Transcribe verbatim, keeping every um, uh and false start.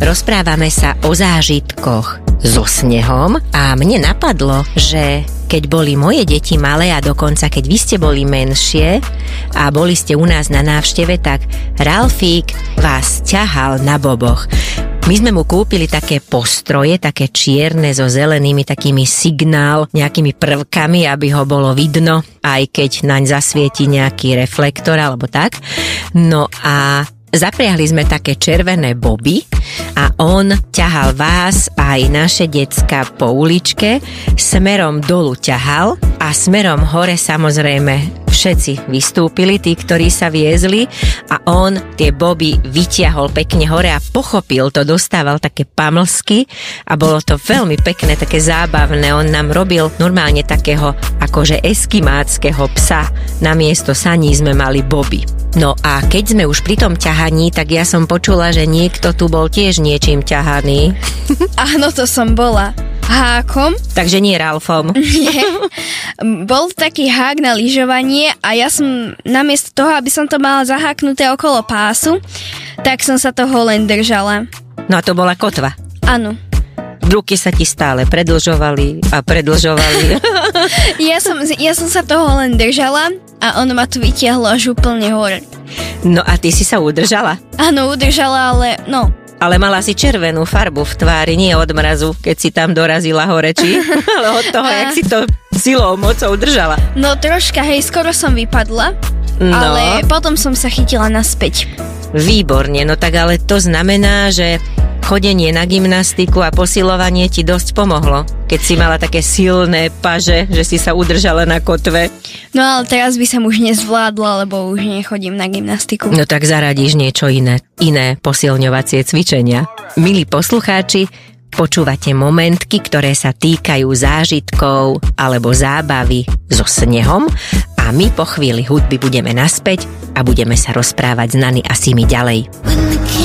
Rozprávame sa o zážitkoch so snehom a mne napadlo, že keď boli moje deti malé a dokonca keď vy ste boli menšie a boli ste u nás na návšteve, tak Ralfík vás ťahal na boboch. My sme mu kúpili také postroje, také čierne so zelenými takými signál, nejakými prvkami, aby ho bolo vidno, aj keď naň zasvieti nejaký reflektor alebo tak. No a zapriahli sme také červené boby a on ťahal vás aj naše decka po uličke, smerom dolu ťahal a smerom hore samozrejme všetci vystúpili, tí, ktorí sa viezli a on tie boby vytiahol pekne hore a pochopil to, dostával také pamlsky a bolo to veľmi pekné, také zábavné. On nám robil normálne takého akože eskimáckého psa. Namiesto saní sme mali boby. No a keď sme už pri tom ťahaní, tak ja som počula, že niekto tu bol tiež niečím ťahaný. Áno, to som bola. Hákom. Takže nie Ralfom. Nie. Bol taký hák na lyžovanie a ja som namiesto toho, aby som to mala zaháknuté okolo pásu, tak som sa toho len držala. No a to bola kotva. Áno. Ruky sa ti stále predlžovali a predlžovali. ja, som, ja som sa toho len držala a ono ma to vytiahlo až úplne hore. No a ty si sa udržala? Áno, udržala, ale no... Ale mala si červenú farbu v tvári, nie od mrazu, keď si tam dorazila hore, či? Ale od toho, jak si to silou, mocou držala. No troška, hej, skoro som vypadla, no. Ale potom som sa chytila naspäť. Výborne, no tak ale to znamená, že chodenie na gymnastiku a posilovanie ti dosť pomohlo, keď si mala také silné paže, že si sa udržala na kotve. No ale teraz by som už nezvládla, lebo už nechodím na gymnastiku. No tak zaradíš niečo iné, iné posilňovacie cvičenia. Milí poslucháči, počúvate momentky, ktoré sa týkajú zážitkov alebo zábavy so snehom a my po chvíli hudby budeme naspäť a budeme sa rozprávať s Nany a Simi ďalej.